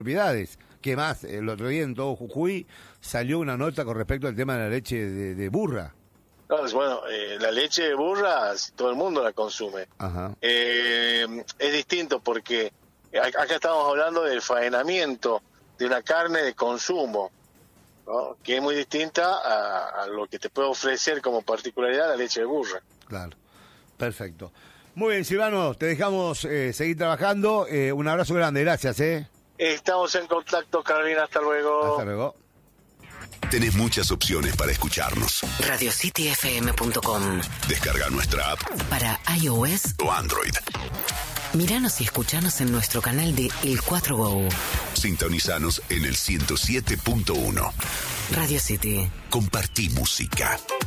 propiedades. ¿Qué más? El otro día en todo Jujuy salió una nota con respecto al tema de la leche de burra. No, bueno, la leche de burra todo el mundo la consume. Ajá. Es distinto porque acá estamos hablando del faenamiento de una carne de consumo, ¿no? Que es muy distinta a lo que te puede ofrecer como particularidad la leche de burra. Claro, perfecto. Muy bien, Silvano, te dejamos seguir trabajando. Un abrazo grande, gracias. Estamos en contacto, Carolina, hasta luego. Hasta luego. Tenés muchas opciones para escucharnos. RadioCityFM.com. Descarga nuestra app Para iOS o Android. Míranos y escuchanos en nuestro canal de El 4Go. Sintonizanos en el 107.1. Radio City. Compartí música.